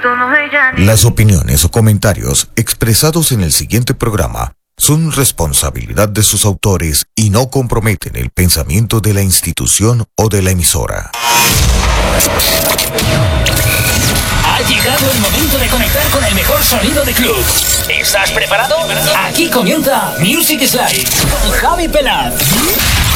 Las opiniones o comentarios expresados en el siguiente programa son responsabilidad de sus autores y no comprometen el pensamiento de la institución o de la emisora. Ha llegado el momento de conectar con el mejor sonido de club. ¿Estás preparado? Aquí comienza Music Slide con Javi Pelaz.